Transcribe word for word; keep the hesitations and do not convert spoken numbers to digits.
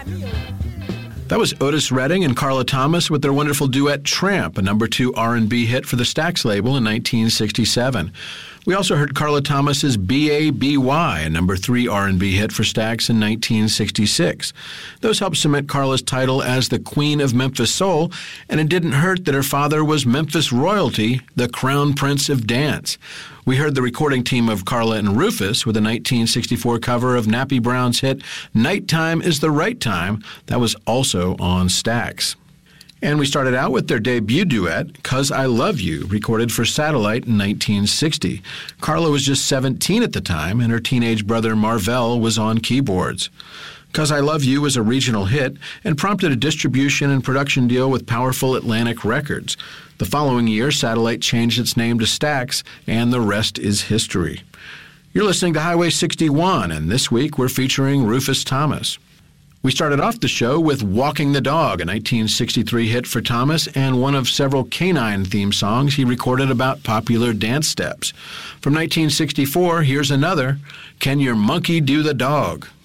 That was Otis Redding and Carla Thomas with their wonderful duet Tramp, a number two R and B hit for the Stax label in nineteen sixty-seven. We also heard Carla Thomas's B A B Y, a number three R and B hit for Stax in nineteen sixty-six. Those helped cement Carla's title as the Queen of Memphis Soul, and it didn't hurt that her father was Memphis royalty, the Crown Prince of Dance. We heard the recording team of Carla and Rufus with a nineteen sixty-four cover of Nappy Brown's hit Nighttime is the Right Time. That was also on Stax. And we started out with their debut duet, 'Cause I Love You, recorded for Satellite in nineteen sixty. Carla was just seventeen at the time, and her teenage brother Marvell was on keyboards. 'Cause I Love You was a regional hit and prompted a distribution and production deal with powerful Atlantic Records. The following year, Satellite changed its name to Stax, and the rest is history. You're listening to Highway sixty-one, and this week we're featuring Rufus Thomas. We started off the show with Walking the Dog, a nineteen sixty-three hit for Thomas and one of several Canine theme songs he recorded about popular dance steps. From nineteen sixty-four, here's another, Can Your Monkey Do the Dog?